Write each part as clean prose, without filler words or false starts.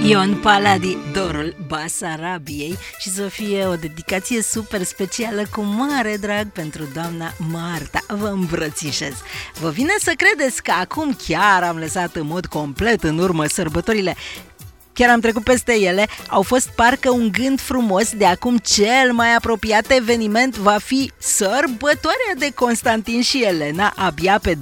Ion Paladi, dorul Basarabiei, și să fie o dedicație super specială cu mare drag pentru doamna Marta. Vă îmbrățișez. Vă vine să credeți că acum chiar am lăsat în mod complet în urmă sărbătorile? Chiar am trecut peste ele, au fost parcă un gând frumos. De acum cel mai apropiat eveniment va fi sărbătoarea de Constantin și Elena, abia pe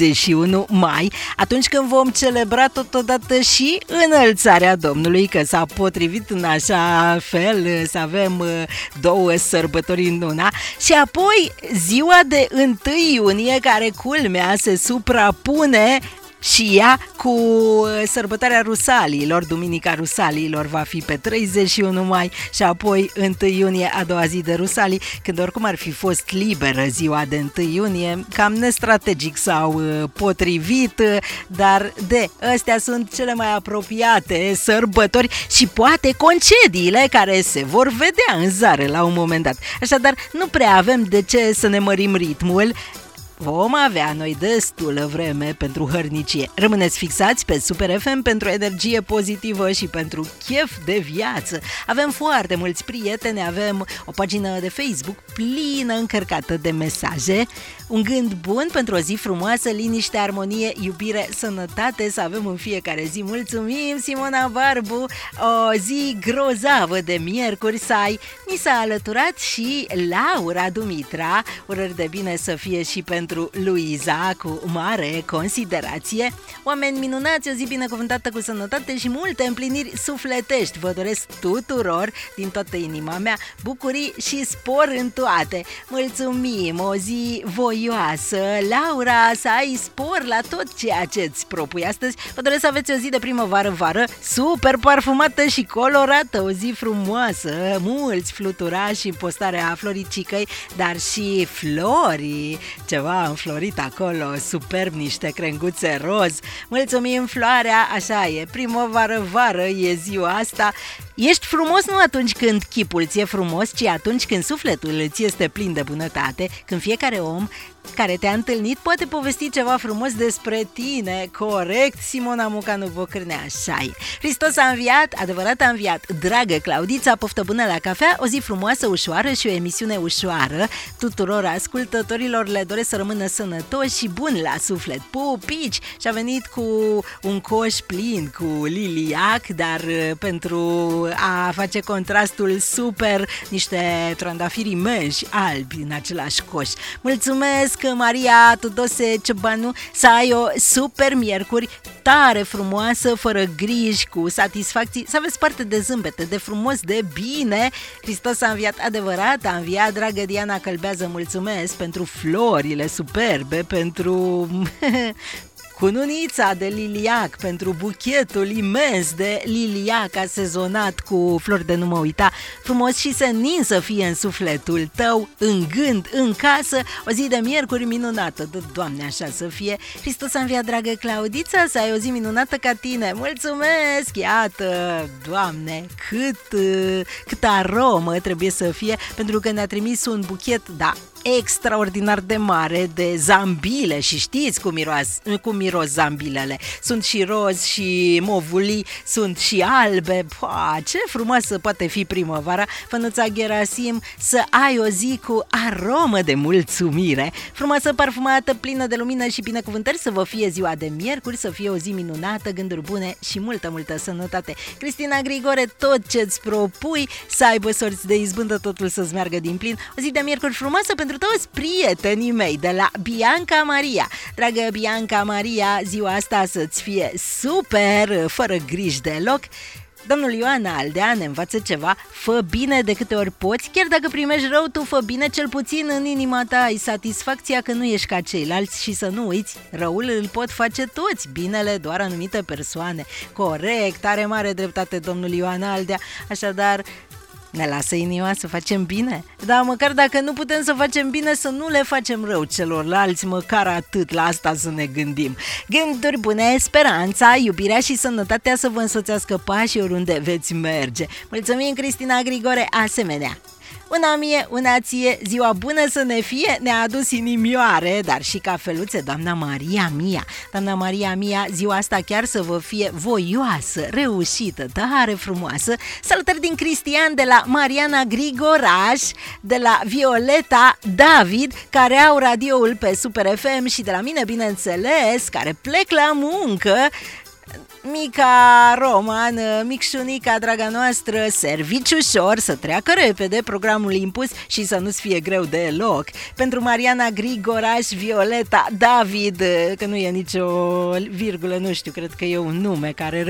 21 mai, atunci când vom celebra totodată și înălțarea Domnului, că s-a potrivit în așa fel să avem două sărbători în una. Și apoi ziua de 1 iunie, care culmea se suprapune și ea cu sărbătoarea Rusaliilor. Duminica Rusaliilor va fi pe 31 mai și apoi 1 iunie, a doua zi de Rusalii, când oricum ar fi fost liberă ziua de 1 iunie, cam nestrategic s-au potrivit, dar astea sunt cele mai apropiate sărbători și poate concediile care se vor vedea în zare la un moment dat. Așadar, nu prea avem de ce să ne mărim ritmul. Vom avea noi destulă vreme pentru hărnicie. Rămâneți fixați pe Super FM pentru energie pozitivă și pentru chef de viață. Avem foarte mulți prieteni, avem o pagină de Facebook plină, încărcată de mesaje. Un gând bun pentru o zi frumoasă, liniște, armonie, iubire, sănătate să avem în fiecare zi. Mulțumim, Simona Barbu! O zi grozavă de miercuri să ai. Ni s-a alăturat și Laura Dumitra. Urări de bine să fie și pentru Luiza, cu mare considerație. Oameni minunați, o zi binecuvântată cu sănătate și multe împliniri sufletești. Vă doresc tuturor, din toată inima mea, bucurii și spor în toate. Mulțumim, o zi voioasă, Laura, să ai spor la tot ceea ce îți propui astăzi. Vă doresc să aveți o zi de primăvară-vară super parfumată și colorată, o zi frumoasă, mulți fluturași în postarea Floricicăi, dar și flori, ceva înflorit acolo, superb, niște crenguțe roz. Mulțumim, Floarea, așa e, primăvară-vară e ziua asta. Ești frumos nu atunci când chipul ți-e frumos, ci atunci când sufletul îți este plin de bunătate, când fiecare om care te-a întâlnit poate povesti ceva frumos despre tine. Corect, Simona Mucanu Bocârnea, așa e. Hristos a înviat, adevărat a înviat. Dragă Claudița, poftă bună la cafea, o zi frumoasă, ușoară și o emisiune ușoară. Tuturor ascultătorilor le doresc să rămână sănătoși și buni la suflet. Pupici! Și-a venit cu un coș plin cu liliac, dar pentru a face contrastul super, niște trandafiri imensi albi în același coș. Mulțumesc, Maria Tudose Ciobanu, să ai o super miercuri tare frumoasă, fără griji, cu satisfacții, să aveți parte de zâmbete, de frumos, de bine. Hristos a înviat, adevărat a înviat. Dragă Diana Călbează, mulțumesc pentru florile superbe, pentru cununița de liliac, pentru buchetul imens de liliac asezonat cu flori de nu mă uita. Frumos și senin să fie în sufletul tău, în gând, în casă, o zi de miercuri minunată. Doamne, așa să fie. Hristos a înviat, dragă Claudița, să ai o zi minunată ca tine. Mulțumesc! Iată, Doamne, cât aromă trebuie să fie, pentru că ne-a trimis un buchet, da, extraordinar de mare de zambile și știți cum miros zambilele. Sunt și roz și movulii, sunt și albe. Ce frumoasă poate fi primăvara. Fănuța Gerasim, să ai o zi cu aromă de mulțumire, frumoasă, parfumată, plină de lumină și binecuvântări, să vă fie ziua de miercuri, să fie o zi minunată, gânduri bune și multă, multă sănătate. Cristina Grigore, tot ce-ți propui, să aibă sorți de izbândă, totul să-ți meargă din plin. O zi de miercuri frumoasă pentru toți prietenii mei de la Bianca Maria. Dragă Bianca Maria, ziua asta să-ți fie super, fără griji deloc. Domnul Ioan Aldea ne învață ceva: fă bine de câte ori poți, chiar dacă primești rău, tu fă bine, cel puțin în inima ta ai satisfacția că nu ești ca ceilalți. Și să nu uiți, răul îl pot face toți, binele doar anumite persoane. Corect, are mare dreptate domnul Ioan Aldea. Așadar, ne lasă inima să facem bine? Dar măcar dacă nu putem să facem bine, să nu le facem rău celorlalți, măcar atât, la asta să ne gândim. Gânduri bune, speranța, iubirea și sănătatea să vă însoțească pașii oriunde veți merge. Mulțumim, Cristina Grigore, asemenea. Una mie, una ție, ziua bună să ne fie, ne-a adus inimioare, dar și cafeluțe, doamna Maria Mia. Doamna Maria Mia, ziua asta chiar să vă fie voioasă, reușită, tare frumoasă. Salutări din Cristian, de la Mariana Grigoraș, de la Violeta David, care au radioul pe Super FM, și de la mine, bineînțeles, care plec la muncă. Mica Roman, micșunica, draga noastră, servici ușor, să treacă repede programul impus și să nu-ți fie greu deloc. Pentru Mariana Grigoraș, Violeta David, că nu e nicio virgulă, nu știu, cred că e un nume care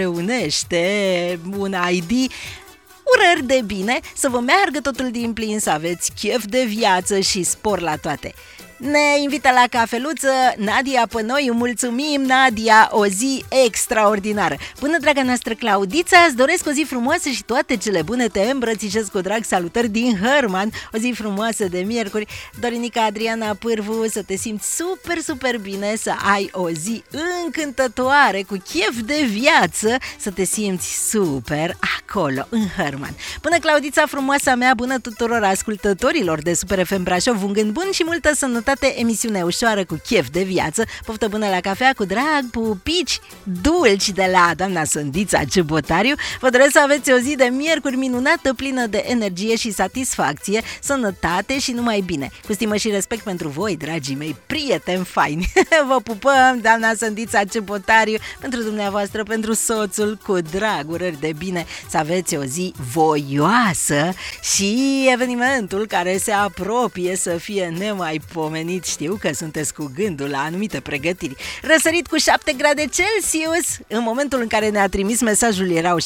reunește un ID. Urări de bine, să vă meargă totul din plin, să aveți chef de viață și spor la toate. Ne invită la cafeluță Nadia Pănoiu. Mulțumim, Nadia, o zi extraordinară. Bună, draga noastră Claudița, îți doresc o zi frumoasă și toate cele bune. Te îmbrățișez cu drag, salutări din Hărman. O zi frumoasă de miercuri. Dorinica Adriana Pârvu, să te simți super, super bine, să ai o zi încântătoare, cu chef de viață, să te simți super acolo, în Hărman. Bună, Claudița frumoasa mea, bună tuturor ascultătorilor de Super FM Brașov, un gând bun și multă sănătate. Emisiune ușoară cu chef de viață. Poftă bună la cafea cu drag, pupici dulci de la doamna Sândița Ciubotariu. Vă doresc să aveți o zi de miercuri minunată, plină de energie și satisfacție, sănătate și numai bine. Cu stimă și respect pentru voi, dragii mei prieteni faini. Vă pupăm, doamna Sândița Ciubotariu, pentru dumneavoastră, pentru soțul, cu drag, urări de bine, să aveți o zi voioasă și evenimentul care se apropie să fie nemaipomenit. Știu că sunteți cu gândul la anumite pregătiri. Răsărit cu 7 grade Celsius. În momentul în care ne-a trimis mesajul erau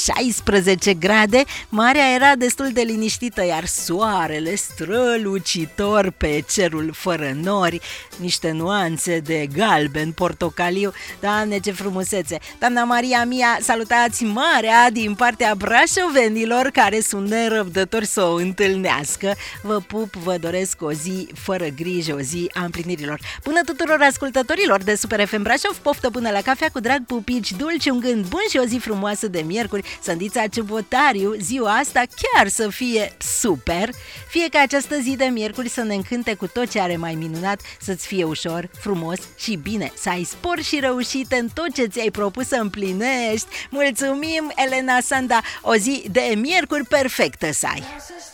16 grade. Marea era destul de liniștită, iar soarele strălucitor pe cerul fără nori, niște nuanțe de galben, portocaliu. Doamne, ce frumusețe! Doamna Maria Mia, salutați marea din partea brașovenilor care sunt nerăbdători să o întâlnească. Vă pup, vă doresc o zi fără grijă, o zi a împlinirilor. Bună tuturor ascultătorilor de Super FM Brașov, poftă bună la cafea cu drag, pupici dulci, un gând bun și o zi frumoasă de miercuri. Sândița Ciubotariu, ziua asta chiar să fie super. Fie ca această zi de miercuri să ne încânte cu tot ce are mai minunat, să-ți fie ușor, frumos și bine, să ai spor și reușite în tot ce ți-ai propus să împlinești. Mulțumim, Elena Sanda, o zi de miercuri perfectă să ai!